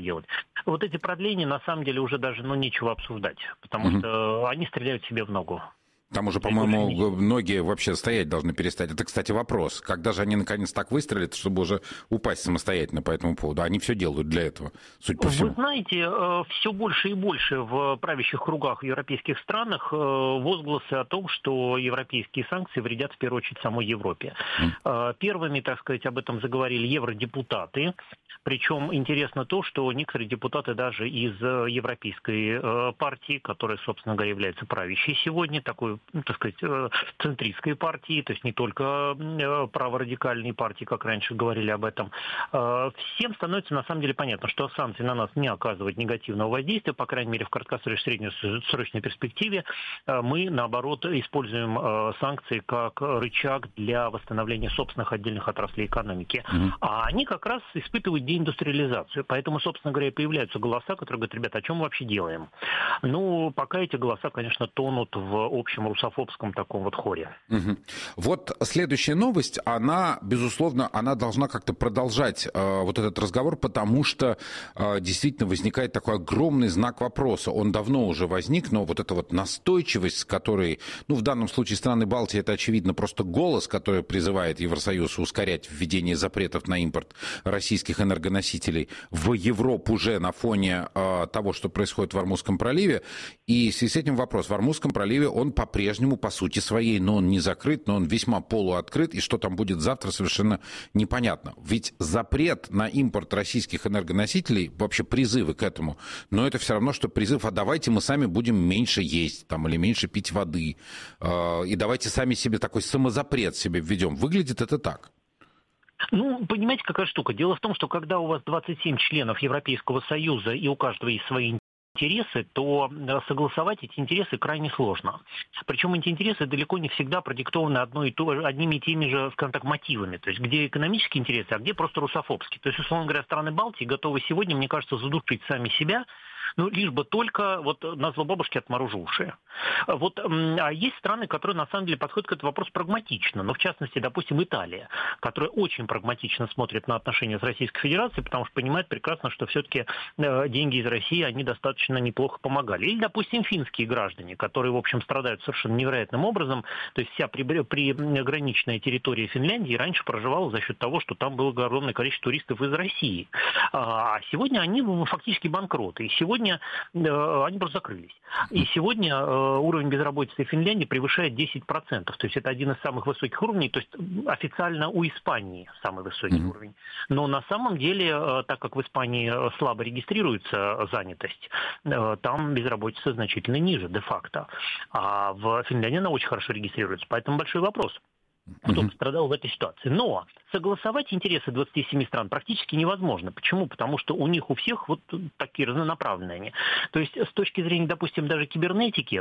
делать. Вот эти продления, на самом деле, уже даже нечего обсуждать, потому что они стреляют себе в ногу. Там уже, по-моему, многие вообще стоять должны перестать. Это, кстати, вопрос. Когда же они, наконец, так выстрелят, чтобы уже упасть самостоятельно по этому поводу? Они все делают для этого, судя по всему. Вы знаете, все больше и больше в правящих кругах в европейских странах возгласы о том, что европейские санкции вредят в первую очередь самой Европе. Первыми, так сказать, об этом заговорили евродепутаты. Причем интересно то, что некоторые депутаты даже из Европейской партии, которая, собственно говоря, является правящей сегодня, такой, так сказать, центристской партии, то есть не только праворадикальные партии, как раньше говорили об этом, всем становится на самом деле понятно, что санкции на нас не оказывают негативного воздействия, по крайней мере, в краткосрочной, среднесрочной перспективе. Мы, наоборот, используем санкции как рычаг для восстановления собственных отдельных отраслей экономики. А они как раз испытывают деиндустриализацию. Поэтому, собственно говоря, появляются голоса, которые говорят: ребята, о чем мы вообще делаем? Ну, пока эти голоса, конечно, тонут в общем русофобском таком вот хоре. Вот следующая новость, она, безусловно, она должна как-то продолжать вот этот разговор, потому что действительно возникает такой огромный знак вопроса. Он давно уже возник, но вот эта вот настойчивость, с которой, ну, в данном случае страны Балтии, это, очевидно, просто голос, который призывает Евросоюз ускорять введение запретов на импорт российских энергоносителей в Европу уже на фоне того, что происходит в Ормузском проливе. И в связи с этим вопрос. В Ормузском проливе он по-прежнему, по сути своей, но он не закрыт, но он весьма полуоткрыт, и что там будет завтра, совершенно непонятно. Ведь запрет на импорт российских энергоносителей, вообще призывы к этому, но это все равно, что призыв: а давайте мы сами будем меньше есть там, или меньше пить воды, и давайте сами себе такой самозапрет себе введем. Выглядит это так. Ну, понимаете, какая штука? Дело в том, что когда у вас 27 членов Европейского Союза, и у каждого есть свои интересы, то согласовать эти интересы крайне сложно. Причем эти интересы далеко не всегда продиктованы одними и теми же, скажем так, мотивами. То есть где экономические интересы, а где просто русофобские. То есть, условно говоря, страны Балтии готовы сегодня, мне кажется, задушить сами себя, ну, лишь бы только вот на зло бабушки отморожу уши. Вот, а есть страны, которые на самом деле подходят к этому вопросу прагматично. Но в частности, допустим, Италия, которая очень прагматично смотрит на отношения с Российской Федерацией, потому что понимает прекрасно, что все-таки деньги из России, они достаточно неплохо помогали. Или, допустим, финские граждане, которые, в общем, страдают совершенно невероятным образом. То есть вся приграничная территория Финляндии раньше проживала за счет того, что там было огромное количество туристов из России. А сегодня они фактически банкроты. И сегодня они просто закрылись. И сегодня уровень безработицы в Финляндии превышает 10%. То есть это один из самых высоких уровней. То есть официально у Испании самый высокий уровень. Но на самом деле, так как в Испании слабо регистрируется занятость, там безработица значительно ниже де-факто. А в Финляндии она очень хорошо регистрируется. Поэтому большой вопрос: кто пострадал в этой ситуации. Но согласовать интересы 27 стран практически невозможно. Почему? Потому что у них у всех вот такие разнонаправленные они. То есть с точки зрения, допустим, даже кибернетики,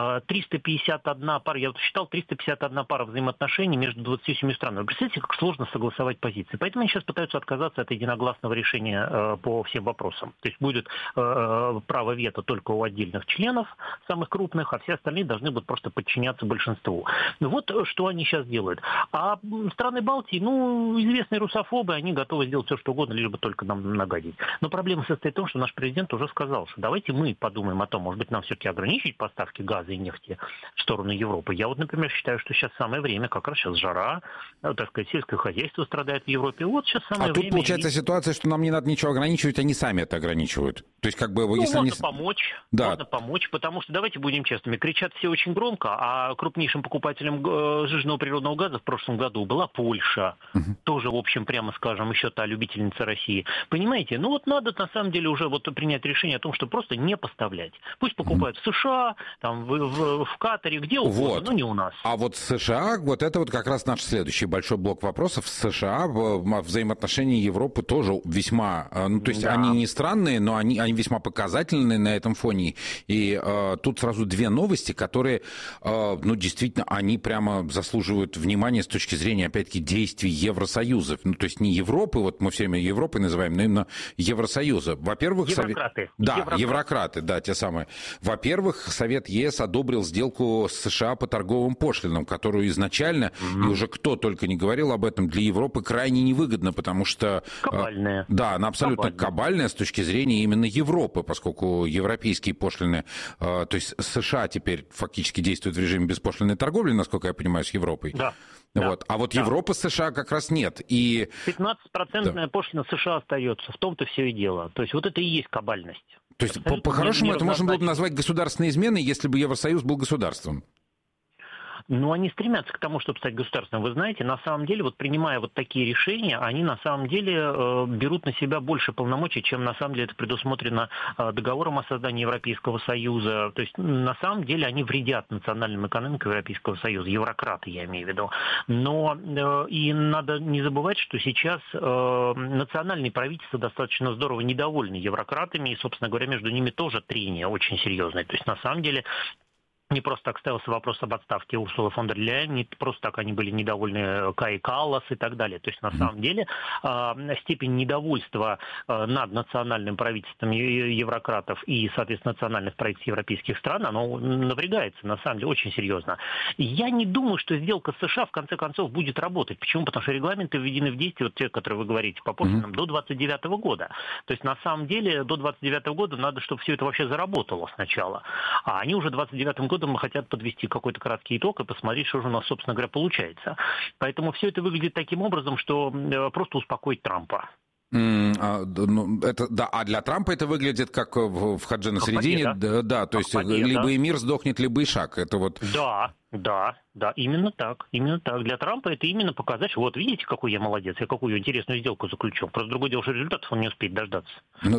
351 пара, я вот считал, 351 пара взаимоотношений между 27 странами. Вы представляете, как сложно согласовать позиции. Поэтому они сейчас пытаются отказаться от единогласного решения по всем вопросам. То есть будет право вето только у отдельных членов, самых крупных, а все остальные должны будут просто подчиняться большинству. Вот что они сейчас делают. А страны Балтии, ну, известные русофобы, они готовы сделать все, что угодно, лишь бы только нам нагадить. Но проблема состоит в том, что наш президент уже сказал, что давайте мы подумаем о том, может быть, нам все-таки ограничить поставки газа и нефти в сторону Европы. Я вот, например, считаю, что сейчас самое время, как раз сейчас жара, так сказать, сельское хозяйство страдает в Европе. Вот сейчас самое время. А тут получается ситуация, что нам не надо ничего ограничивать, они сами это ограничивают. То есть, как бы, если можно помочь, да. Можно помочь, потому что, давайте будем честными, кричат все очень громко, а крупнейшим покупателем сжиженного природного газа в прошлом году была Польша, тоже, в общем, прямо скажем, еще та любительница России. Понимаете, ну вот надо на самом деле уже вот принять решение о том, что просто не поставлять. Пусть покупают в США, там, в Катаре, где угодно, вот. Но не у нас. А вот США, вот это вот как раз наш следующий большой блок вопросов. В США взаимоотношения Европы тоже весьма, ну то есть они не странные, но они они весьма показательны на этом фоне. И тут сразу две новости, которые, ну, действительно, они прямо заслуживают внимания с точки зрения, опять-таки, действий Евросоюза. Ну, то есть не Европы, вот мы все время Европой называем, но именно Евросоюза. Во-первых, Еврократы. Да, еврократы, да, те самые. Во-первых, Совет ЕС одобрил сделку с США по торговым пошлинам, которую изначально, и уже кто только не говорил об этом, для Европы крайне невыгодно, потому что... Кабальная. Да, она абсолютно кабальная с точки зрения именно Европы, поскольку европейские пошлины, то есть США теперь фактически действуют в режиме беспошлинной торговли, насколько я понимаю, с Европой. Да. Вот. А вот Европа с США как раз нет. И... 15% пошлина США остается, в том-то все и дело. То есть вот это и есть кабальность. То есть по-хорошему это можно было бы назвать государственной изменой, если бы Евросоюз был государством. Ну, они стремятся к тому, чтобы стать государственным. Вы знаете, на самом деле, вот принимая вот такие решения, они на самом деле берут на себя больше полномочий, чем на самом деле это предусмотрено договором о создании Европейского Союза. То есть, на самом деле, они вредят национальным экономикам Европейского Союза, еврократы, я имею в виду. Но и надо не забывать, что сейчас национальные правительства достаточно здорово недовольны еврократами, и, собственно говоря, между ними тоже трение очень серьезное. То есть, на самом деле, не просто так ставился вопрос об отставке Урсулы фон дер Ляйен, не просто так они были недовольны Каи Каллас и так далее. То есть, на самом деле, степень недовольства над национальным правительством еврократов и, соответственно, национальных правительств европейских стран, оно напрягается, на самом деле, очень серьезно. Я не думаю, что сделка с США, в конце концов, будет работать. Почему? Потому что регламенты введены в действие, вот те, которые вы говорите, по пошлинам, до 29 года. То есть, на самом деле, до 29 года надо, чтобы все это вообще заработало сначала. А они уже в 29 году мы хотят подвести какой-то краткий итог и посмотреть, что же у нас, собственно говоря, получается. Поэтому все это выглядит таким образом, что просто успокоить Трампа. А для Трампа это выглядит как в «Хадже на середине». Да, то есть либо и мир сдохнет, либо и шаг. Это вот... Да, именно так. Для Трампа это именно показать, что вот видите, какой я молодец, я какую интересную сделку заключил. Просто другое дело, что результатов он не успеет дождаться.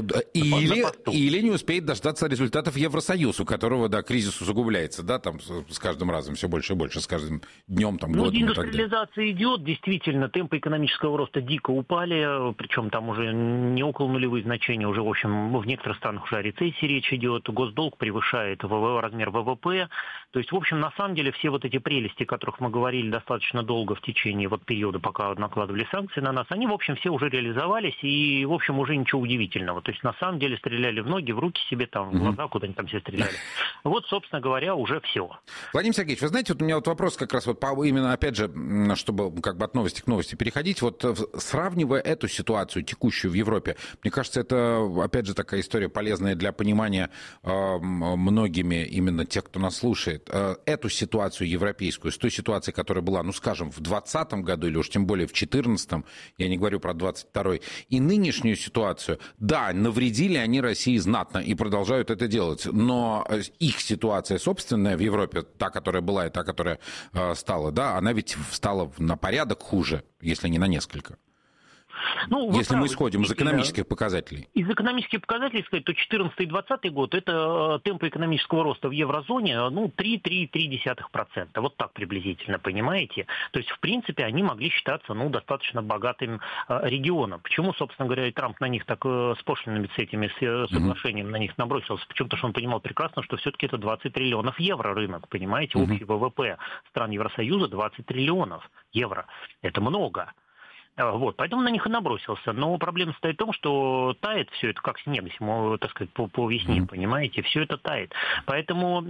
Или не успеет дождаться результатов Евросоюз, у которого, да, кризис усугубляется, да, там с каждым разом все больше и больше, с каждым днем, там, годом. Индустриализация идет, действительно, темпы экономического роста дико упали, причем там уже не около нулевые значения, уже, в общем, в некоторых странах уже о рецессии речь идет, госдолг превышает размер ВВП. То есть, в общем, на самом деле, все вот эти прелести, о которых мы говорили достаточно долго в течение вот периода, пока накладывали санкции на нас, они, в общем, все уже реализовались, и, в общем, уже ничего удивительного. То есть, на самом деле, стреляли в ноги, в руки себе, там, в глаза, куда-нибудь там все стреляли. Вот, собственно говоря, уже все. Владимир Сергеевич, вы знаете, вот у меня вот вопрос как раз вот именно, опять же, чтобы как бы от новости к новости переходить, вот сравнивая эту ситуацию текущую в Европе, мне кажется, это, опять же, такая история полезная для понимания многими именно тех, кто нас слушает, эту ситуацию европейскую с той ситуацией, которая была, ну, скажем, в 2020 году или уж тем более в 2014, я не говорю про 2022, и нынешнюю ситуацию, да, навредили они России знатно и продолжают это делать, но их ситуация собственная в Европе, та, которая была и та, которая стала, да, она ведь стала на порядок хуже, если не на несколько. Ну, если мы исходим из экономических показателей. Из экономических показателей, сказать, то 2014 и 2020 год это темпы экономического роста в еврозоне, ну, 3,3%. Вот так приблизительно, понимаете? То есть, в принципе, они могли считаться, ну, достаточно богатым регионом. Почему, собственно говоря, и Трамп на них так с пошлинами, с этими соглашениями на них набросился? Почему? Потому что он понимал прекрасно, что все-таки это 20 триллионов евро рынок, понимаете? Общий ВВП стран Евросоюза 20 триллионов евро. Это много. Вот, поэтому на них и набросился. Но проблема состоит в том, что тает все это, как снег, так сказать, по весне, понимаете, все это тает. Поэтому,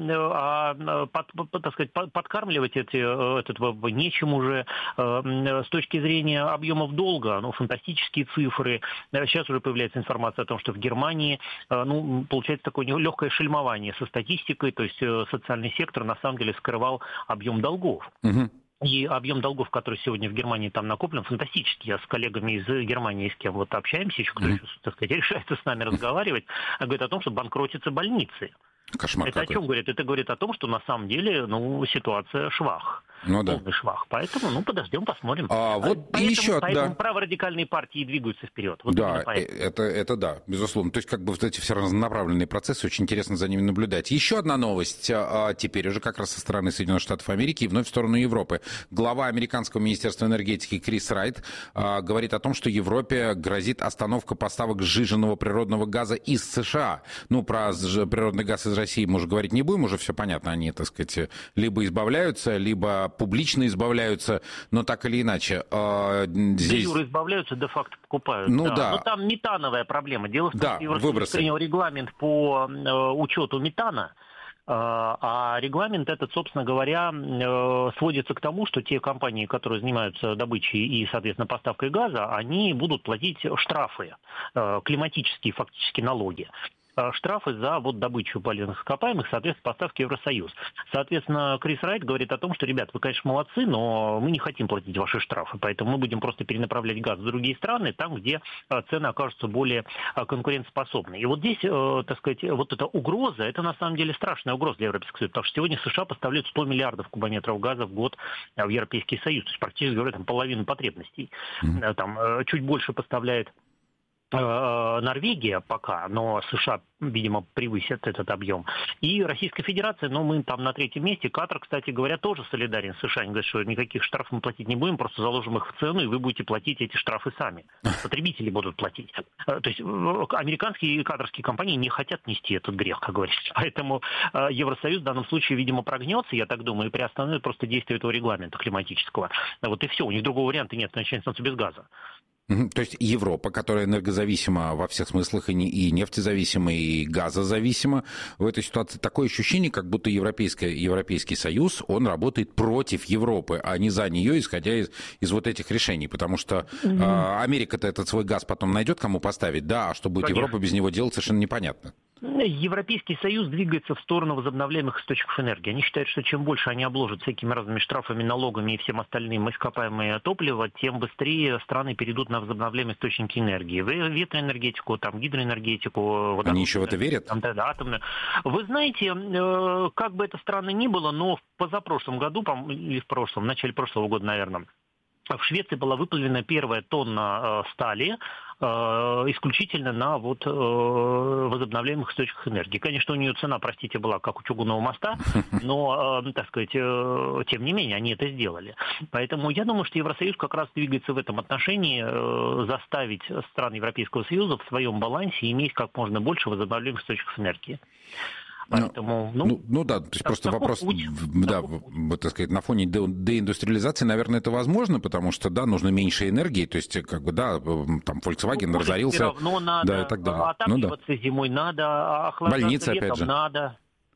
так сказать, подкармливать этот ВВП нечем уже. С точки зрения объемов долга, ну, фантастические цифры. Сейчас уже появляется информация о том, что в Германии, ну, получается такое легкое шельмование со статистикой, то есть социальный сектор на самом деле скрывал объем долгов. И объем долгов, который сегодня в Германии там накоплен, фантастический. Я с коллегами из Германии, с кем вот общаемся, еще кто еще, так сказать, решается с нами разговаривать, говорит о том, что банкротятся больницы. Кошмар это какой. О чем говорит? Это говорит о том, что на самом деле, ну, ситуация швах. полный швах. Поэтому, подождем, посмотрим. Поэтому праворадикальные партии двигаются вперед. Да, это да, безусловно. То есть вот эти все разнонаправленные процессы, очень интересно за ними наблюдать. Еще одна новость, теперь уже как раз со стороны Соединенных Штатов Америки и вновь в сторону Европы. Глава американского министерства энергетики Крис Райт говорит о том, что Европе грозит остановка поставок сжиженного природного газа из США. Про природный газ из России мы уже говорить не будем, уже все понятно. Они, так сказать, либо избавляются, либо публично избавляются, но так или иначе. Здесь избавляются, де-факто покупают. Но там метановая проблема. Дело в том, что Евросоюз принял регламент по учету метана. А регламент этот, собственно говоря, сводится к тому, что те компании, которые занимаются добычей и, соответственно, поставкой газа, они будут платить штрафы, климатические фактически налоги. Штрафы за добычу полезных ископаемых, соответственно, поставки в Евросоюз. Соответственно, Крис Райт говорит о том, что, ребят, вы, конечно, молодцы, но мы не хотим платить ваши штрафы, поэтому мы будем просто перенаправлять газ в другие страны, там, где цены окажутся более конкурентоспособны. И вот здесь, так сказать, вот эта угроза, это на самом деле страшная угроза для Европейского Союза, потому что сегодня США поставляют 100 миллиардов кубометров газа в год в Европейский Союз, то есть практически говоря, половину потребностей. Там чуть больше поставляет Норвегия пока, но США, видимо, превысят этот объем. И Российская Федерация, мы там на третьем месте. Катар, кстати говоря, тоже солидарен с США. Они говорят, что никаких штрафов мы платить не будем, просто заложим их в цену, и вы будете платить эти штрафы сами. Потребители будут платить. То есть американские и катарские компании не хотят нести этот грех, как говорится. Поэтому Евросоюз в данном случае, видимо, прогнется, я так думаю, и приостановит просто действие этого регламента климатического. Вот и все. У них другого варианта нет, начинается без газа. То есть Европа, которая энергозависима во всех смыслах, и нефтезависима, и газозависима, в этой ситуации такое ощущение, как будто Европейский Союз, он работает против Европы, а не за нее, исходя из вот этих решений. Потому что Америка-то этот свой газ потом найдет, кому поставить, да, а что будет Европа без него делать, совершенно непонятно. Европейский Союз двигается в сторону возобновляемых источников энергии. Они считают, что чем больше они обложат всякими разными штрафами, налогами и всем остальным ископаемое топливо, тем быстрее страны перейдут на возобновляемые источники энергии. Ветроэнергетику, гидроэнергетику. Они еще в это верят? Атомную. Вы знаете, как бы это странно ни было, но в позапрошлом году, или в начале прошлого года, наверное, в Швеции была выплавлена первая тонна стали исключительно на возобновляемых источниках энергии. Конечно, у нее цена, простите, была как у чугунного моста, но, так сказать, тем не менее, они это сделали. Поэтому я думаю, что Евросоюз как раз двигается в этом отношении, заставить страны Европейского Союза в своем балансе иметь как можно больше возобновляемых источников энергии. Поэтому, то есть просто вопрос, так сказать, на фоне деиндустриализации, наверное, это возможно, потому что, нужно меньше энергии, то есть, там Volkswagen разорился. Все равно надо, и так далее. Отапливаться зимой надо, охлаждаться летом надо.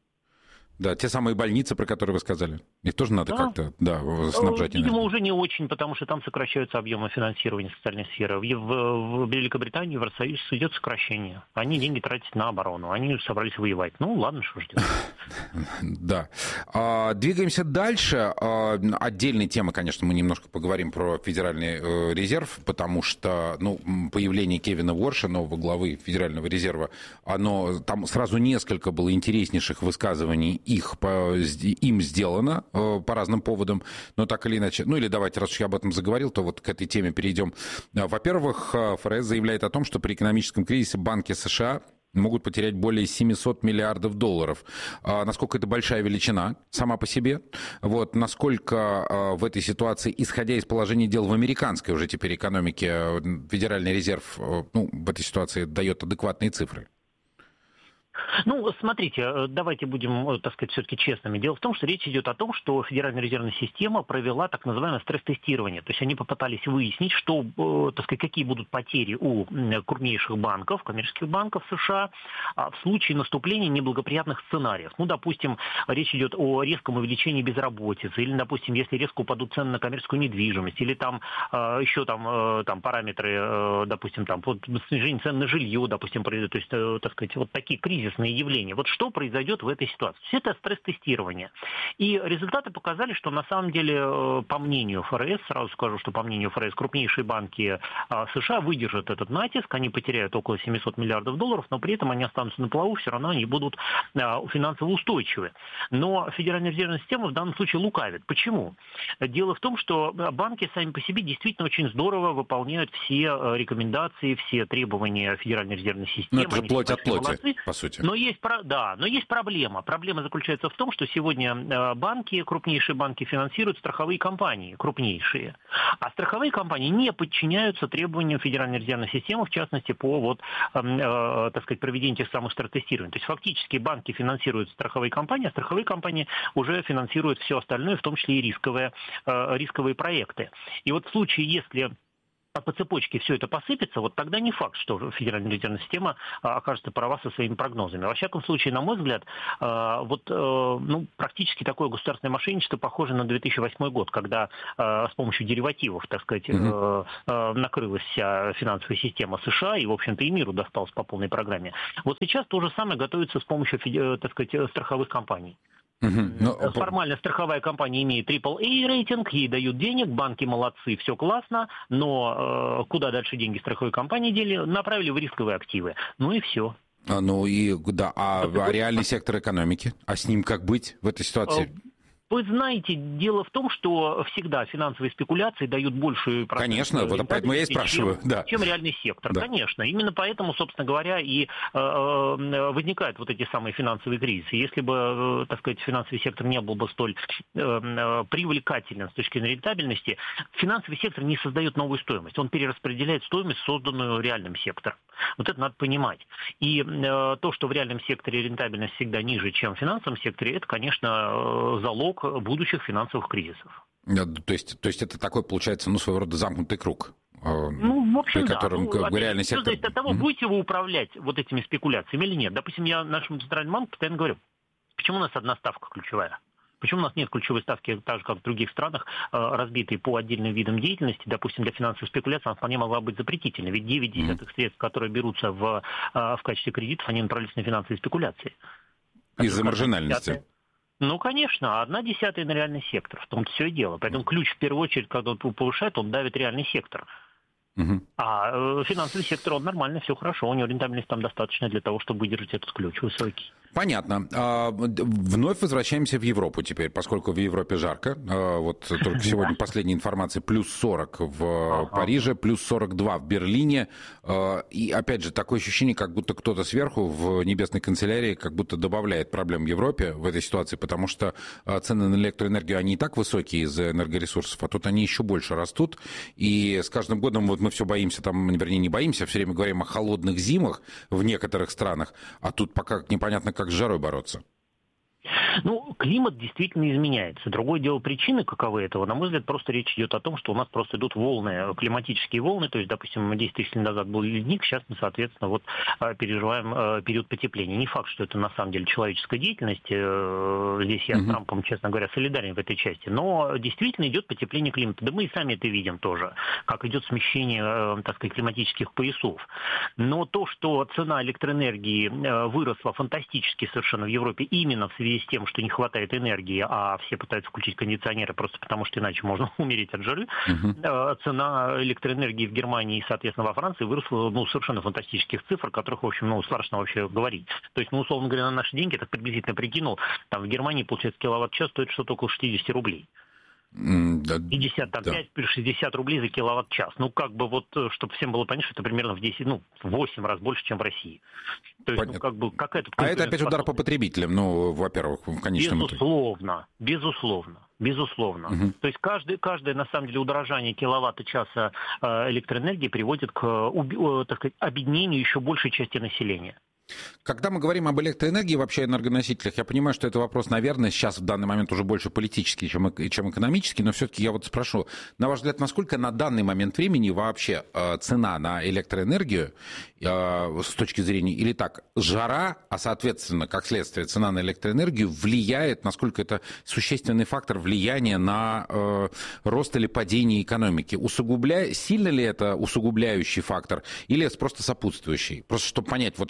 Да, те самые больницы, про которые вы сказали. Их тоже надо как-то снабжать энергией. Видимо, уже не очень, потому что там сокращаются объемы финансирования социальной сферы. В Великобритании, в Евросоюзе идет сокращение. Они деньги тратят на оборону. Они собрались воевать. Ладно, что ж делать. Да. Двигаемся дальше. Отдельной темы, конечно, мы немножко поговорим про Федеральный резерв, потому что появление Кевина Уорша, нового главы Федерального резерва, там сразу несколько было интереснейших высказываний им сделано по разным поводам, но так или иначе, или давайте, раз уж я об этом заговорил, то вот к этой теме перейдем. Во-первых, ФРС заявляет о том, что при экономическом кризисе банки США могут потерять более 700 миллиардов долларов. Насколько это большая величина сама по себе? Насколько в этой ситуации, исходя из положения дел в американской уже теперь экономике, Федеральный резерв в этой ситуации дает адекватные цифры? Смотрите, давайте будем, так сказать, все-таки честными. Дело в том, что речь идет о том, что Федеральная резервная система провела так называемое стресс-тестирование. То есть они попытались выяснить, так сказать, какие будут потери у крупнейших банков, коммерческих банков США в случае наступления неблагоприятных сценариев. Допустим, речь идет о резком увеличении безработицы, или, допустим, если резко упадут цены на коммерческую недвижимость, или там еще параметры, допустим, снижение цен на жилье, допустим, произойдет. То есть, так сказать, такие кризисы кризисное явление. Вот что произойдет в этой ситуации? Все это стресс-тестирование. И результаты показали, что на самом деле, по мнению ФРС, сразу скажу, что по мнению ФРС, крупнейшие банки США выдержат этот натиск, они потеряют около $700 миллиардов, но при этом они останутся на плаву, все равно они будут финансово устойчивы. Но Федеральная резервная система в данном случае лукавит. Почему? Дело в том, что банки сами по себе действительно очень здорово выполняют все рекомендации, все требования Федеральной резервной системы. Но это же плоть от плоти, по сути. Но есть проблема. Проблема заключается в том, что сегодня банки, крупнейшие банки финансируют страховые компании, крупнейшие. А страховые компании не подчиняются требованиям Федеральной резервной системы, в частности, по проведению тех самых стресс-тестирований. То есть фактически банки финансируют страховые компании, а страховые компании уже финансируют все остальное, в том числе и рисковые проекты. И вот в случае, если по цепочке все это посыпется, вот тогда не факт, что Федеральная резервная система окажется права со своими прогнозами. Во всяком случае, на мой взгляд, практически такое государственное мошенничество похоже на 2008 год, когда с помощью деривативов, накрылась вся финансовая система США, и, в общем-то, и миру досталось по полной программе. Вот сейчас то же самое готовится с помощью, страховых компаний. Формально страховая компания имеет AAA рейтинг, ей дают денег, банки молодцы, все классно, но куда дальше деньги страховой компании дели? Направили в рисковые активы. Ну и все. А реальный сектор экономики? А с ним как быть в этой ситуации? Вы знаете, дело в том, что всегда финансовые спекуляции дают большую процент. Конечно, вот поэтому я и спрашиваю. Чем реальный сектор. Да. Конечно. Именно поэтому, собственно говоря, и возникают вот эти самые финансовые кризисы. Если бы, финансовый сектор не был бы столь привлекателен с точки зрения рентабельности, финансовый сектор не создает новую стоимость. Он перераспределяет стоимость, созданную реальным сектором. Вот это надо понимать. И то, что в реальном секторе рентабельность всегда ниже, чем в финансовом секторе, это, конечно, залог будущих финансовых кризисов. То есть это такой, получается, своего рода замкнутый круг. В общем, да. Реальный сектор... зависит от того, будете вы управлять вот этими спекуляциями или нет. Допустим, я нашему центральному банку постоянно говорю, почему у нас одна ставка ключевая? Почему у нас нет ключевой ставки, так же, как в других странах, разбитой по отдельным видам деятельности? Допустим, для финансовых спекуляций она вполне могла быть запретительной. Ведь 9 средств, которые берутся в качестве кредитов, они направляются на финансовые спекуляции. Из-за маржинальности. Конечно, 1/10 на реальный сектор. В том-то все и дело. Поэтому ключ, в первую очередь, когда он повышает, он давит реальный сектор. А финансовый сектор, он нормально, все хорошо. У него рентабельность там достаточно для того, чтобы выдержать этот ключ высокий. Понятно. Вновь возвращаемся в Европу теперь, поскольку в Европе жарко. Вот только сегодня последняя информация: плюс 40 в Париже, плюс 42 в Берлине. И опять же, такое ощущение, как будто кто-то сверху в небесной канцелярии как будто добавляет проблем в Европе в этой ситуации, потому что цены на электроэнергию, они и так высокие из-за энергоресурсов, а тут они еще больше растут. И с каждым годом вот мы все боимся, не боимся, все время говорим о холодных зимах в некоторых странах, а тут пока непонятно, как с жарой бороться. Климат действительно изменяется. Другое дело, причины каковы этого. На мой взгляд, просто речь идет о том, что у нас просто идут волны, климатические волны. То есть, допустим, 10 тысяч лет назад был ледник, сейчас мы, соответственно, переживаем период потепления. Не факт, что это на самом деле человеческая деятельность. Здесь я с Трампом, честно говоря, солидарен в этой части. Но действительно идет потепление климата. Да мы и сами это видим тоже, как идет смещение, климатических поясов. Но то, что цена электроэнергии выросла фантастически совершенно в Европе именно в связи с тем, что не хватает энергии, а все пытаются включить кондиционеры просто потому, что иначе можно умереть от жары. Цена электроэнергии в Германии и, соответственно, во Франции выросла совершенно фантастических цифр, которых, в общем, страшно вообще говорить. То есть, условно говоря, на наши деньги, так приблизительно прикинул, в Германии, получается, киловатт-час стоит что-то около 60 рублей. 55 плюс 60 рублей за киловатт-час. Чтобы всем было понятно, что это примерно в 8 раз больше, чем в России. То есть, какая-то... А это опять удар по потребителям, во-первых, в конечном итоге. Безусловно. То есть каждое, на самом деле, удорожание киловатта-часа электроэнергии приводит к, обеднению еще большей части населения. Когда мы говорим об электроэнергии, вообще энергоносителях, я понимаю, что это вопрос, наверное, сейчас в данный момент уже больше политический, чем экономический, но все-таки я спрошу, на ваш взгляд, насколько на данный момент времени вообще цена на электроэнергию с точки зрения, или так, жара, а соответственно, как следствие, цена на электроэнергию влияет, насколько это существенный фактор влияния на рост или падение экономики? Сильно ли это усугубляющий фактор или это просто сопутствующий? Просто чтобы понять, вот сейчас жара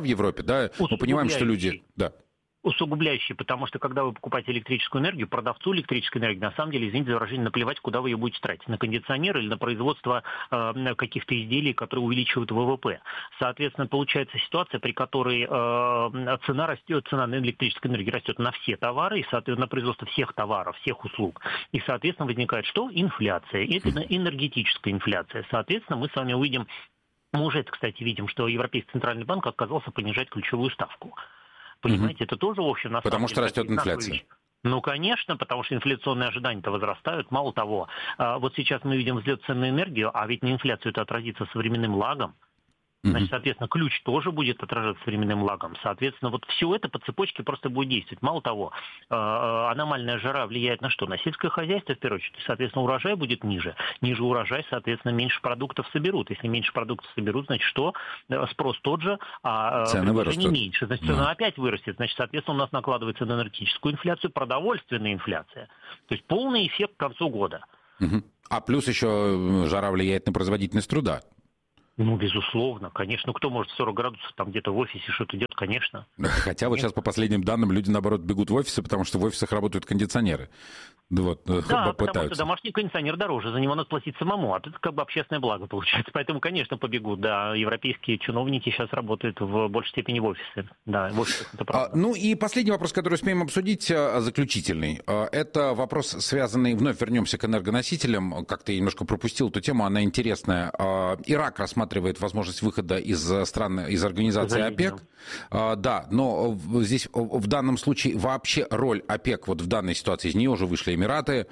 в Европе, да, мы понимаем, что люди... Да. Усугубляющий, потому что когда вы покупаете электрическую энергию, продавцу электрической энергии, на самом деле, извините за выражение, наплевать, куда вы ее будете тратить, на кондиционер или на производство каких-то изделий, которые увеличивают ВВП. Соответственно, получается ситуация, при которой цена растет, цена на электрическую энергию растет на все товары, и, соответственно, на производство всех товаров, всех услуг. И, соответственно, возникает что? Инфляция. И это энергетическая инфляция. Соответственно, мы с вами увидим, мы уже это, кстати, видим, что Европейский центральный банк отказался понижать ключевую ставку. Понимаете, это тоже, в общем, на самом деле... Потому что растет инфляция. Ну, конечно, потому что инфляционные ожидания-то возрастают. Мало того, вот сейчас мы видим взлет цен на энергию, а ведь на инфляцию это отразится со временным лагом. Значит, соответственно, ключ тоже будет отражаться временным лагом. Соответственно, вот все это по цепочке просто будет действовать. Мало того, аномальная жара влияет на что? На сельское хозяйство, в первую очередь. Соответственно, урожай будет ниже. Ниже урожай, соответственно, меньше продуктов соберут. Если меньше продуктов соберут, значит, что? Спрос тот же, а предложение меньше. Значит, цена опять вырастет. Значит, соответственно, у нас накладывается на энергетическую инфляцию продовольственная инфляция. То есть полный эффект к концу года. А плюс еще жара влияет на производительность труда. Ну, безусловно, конечно. Кто может 40 градусов там где-то в офисе что-то делать, конечно. Хотя вот сейчас по последним данным люди, наоборот, бегут в офисы, потому что в офисах работают кондиционеры. Вот, да, потому что домашний кондиционер дороже, за него надо платить самому, а это как бы общественное благо получается. Поэтому, конечно, побегут, да, европейские чиновники сейчас работают в большей степени в офисе. Да, в офисах это правда. Ну и последний вопрос, который успеем обсудить, заключительный. Это вопрос, связанный, вновь вернемся к энергоносителям, как-то я немножко пропустил эту тему, она интересная. Ирак рассматривает возможность выхода из стран, из организации ОПЕК. Да, но здесь в данном случае вообще роль ОПЕК вот в данной ситуации, из нее уже вышли Эмираты,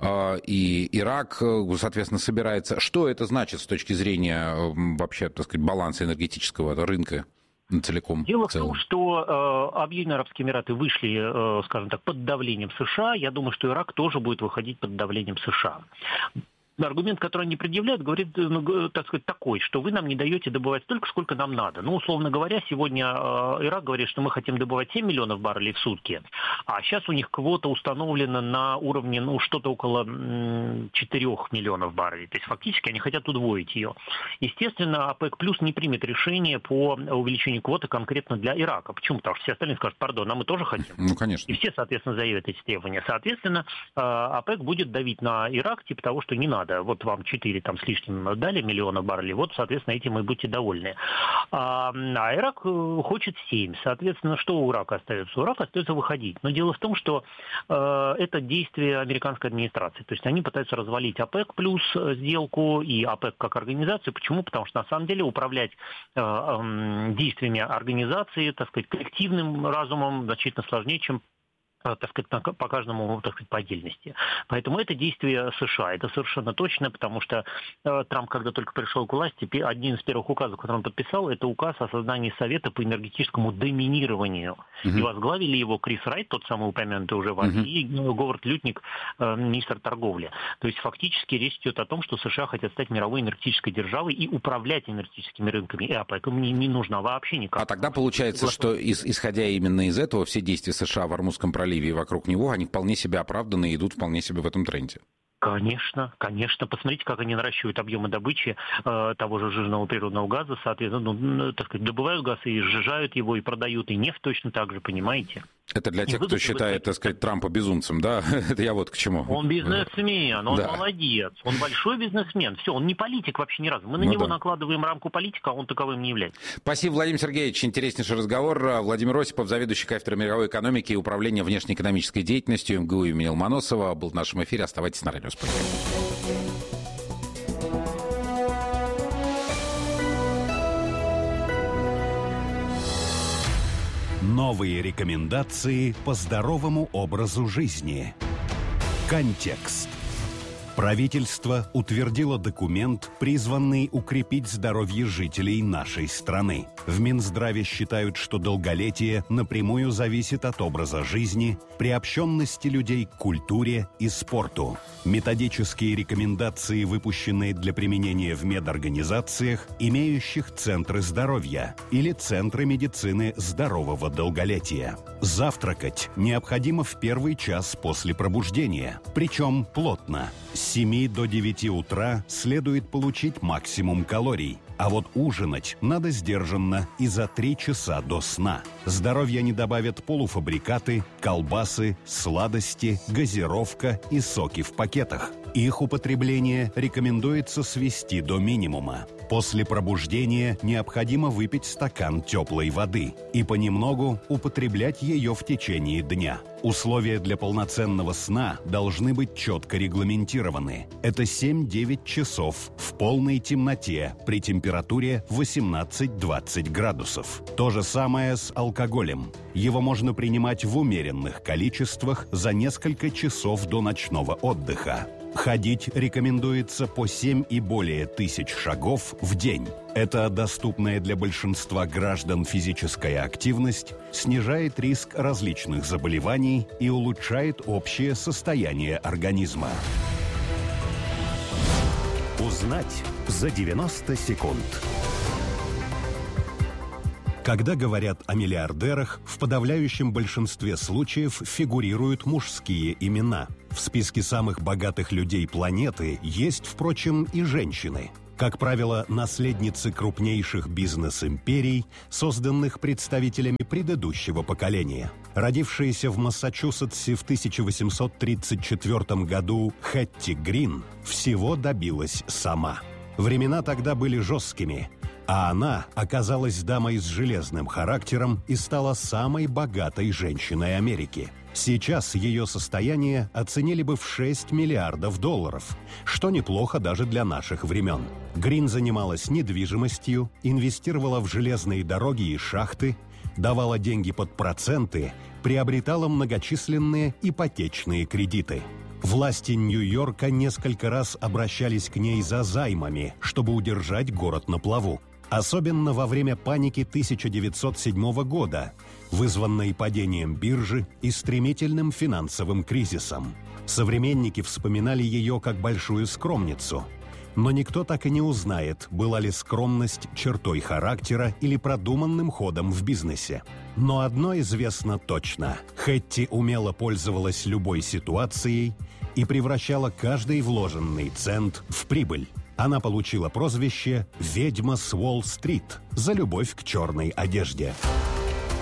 и Ирак, соответственно, собирается. Что это значит с точки зрения вообще, так сказать, баланса энергетического рынка целиком? Дело в том, что Объединенные Арабские Эмираты вышли, скажем так, под давлением США. Я думаю, что Ирак тоже будет выходить под давлением США. Аргумент, который они предъявляют, говорит, так сказать, такой, что вы нам не даете добывать столько, сколько нам надо. Ну, условно говоря, сегодня Ирак говорит, что мы хотим добывать 7 миллионов баррелей в сутки, а сейчас у них квота установлена на уровне, ну, что-то около 4 миллионов баррелей. То есть фактически они хотят удвоить ее. Естественно, ОПЕК плюс не примет решение по увеличению квоты конкретно для Ирака. Почему? Потому что все остальные скажут, пардон, а мы тоже хотим. Ну, конечно. И все, соответственно, заявят эти требования. Соответственно, ОПЕК будет давить на Ирак, типа того, что не надо. Вот вам 4 там, с лишним дали миллиона баррелей, вот, соответственно, этим и будьте довольны. А Ирак хочет 7. Соответственно, что у Ирака остается? У Ирака остается выходить. Но дело в том, что это действие американской администрации. То есть они пытаются развалить ОПЕК плюс сделку и ОПЕК как организацию. Почему? Потому что на самом деле управлять действиями организации, так сказать, коллективным разумом значительно сложнее, чем, так сказать, по каждому, так сказать, по отдельности. Поэтому это действие США. Это совершенно точно, потому что Трамп, когда только пришел к власти, один из первых указов, который он подписал, это указ о создании Совета по энергетическому доминированию. И возглавили его Крис Райт, тот самый упомянутый уже в и Говард Лютник, министр торговли. То есть фактически речь идет о том, что США хотят стать мировой энергетической державой и управлять энергетическими рынками. И ОПЕК им не нужна вообще никак. А тогда получается, что исходя именно из этого, все действия США в Ормузском проливе и вокруг него, они вполне себе оправданы и идут вполне себе в этом тренде. Конечно, конечно. Посмотрите, как они наращивают объемы добычи того же жирного природного газа. Соответственно, так сказать, добывают газ и сжижают его, и продают, и нефть точно так же, понимаете? Это для тех, кто считает, так сказать, Трампа безумцем, да? Это я вот к чему. Он бизнесмен, он молодец, он большой бизнесмен. Все, он не политик вообще ни разу. Мы на него накладываем рамку политика, а он таковым не является. Спасибо, Владимир Сергеевич. Интереснейший разговор. Владимир Осипов, заведующий кафедрой мировой экономики и управления внешнеэкономической деятельностью МГУ имени Ломоносова, был в нашем эфире. Оставайтесь на радио «Спутник». Новые рекомендации по здоровому образу жизни. Контекст. Правительство утвердило документ, призванный укрепить здоровье жителей нашей страны. В Минздраве считают, что долголетие напрямую зависит от образа жизни, приобщенности людей к культуре и спорту. Методические рекомендации, выпущенные для применения в медорганизациях, имеющих центры здоровья или центры медицины здорового долголетия. Завтракать необходимо в первый час после пробуждения, причем плотно. С 7 до 9 утра следует получить максимум калорий, А вот ужинать надо сдержанно и за 3 часа до сна. Здоровья не добавят полуфабрикаты, колбасы, сладости, газировка и соки в пакетах. Их употребление рекомендуется свести до минимума. После пробуждения необходимо выпить стакан теплой воды и понемногу употреблять ее в течение дня. Условия для полноценного сна должны быть четко регламентированы. Это 7-9 часов в полной темноте при температуре 18-20 градусов. То же самое с алкоголем. Его можно принимать в умеренных количествах за несколько часов до ночного отдыха. Ходить рекомендуется по 7 и более тысяч шагов в день. Эта доступная для большинства граждан физическая активность снижает риск различных заболеваний и улучшает общее состояние организма. Узнать за 90 секунд. Когда говорят о миллиардерах, в подавляющем большинстве случаев фигурируют мужские имена. В списке самых богатых людей планеты есть, впрочем, и женщины. Как правило, наследницы крупнейших бизнес-империй, созданных представителями предыдущего поколения. Родившаяся в Массачусетсе в 1834 году Хэтти Грин всего добилась сама. Времена тогда были жесткими, а она оказалась дамой с железным характером и стала самой богатой женщиной Америки. Сейчас ее состояние оценили бы в $6 миллиардов, что неплохо даже для наших времен. Грин занималась недвижимостью, инвестировала в железные дороги и шахты, давала деньги под проценты, приобретала многочисленные ипотечные кредиты. Власти Нью-Йорка несколько раз обращались к ней за займами, чтобы удержать город на плаву. Особенно во время паники 1907 года, вызванной падением биржи и стремительным финансовым кризисом. Современники вспоминали ее как большую скромницу. Но никто так и не узнает, была ли скромность чертой характера или продуманным ходом в бизнесе. Но одно известно точно. Хэтти умело пользовалась любой ситуацией и превращала каждый вложенный цент в прибыль. Она получила прозвище «Ведьма с Уолл-стрит» за любовь к черной одежде.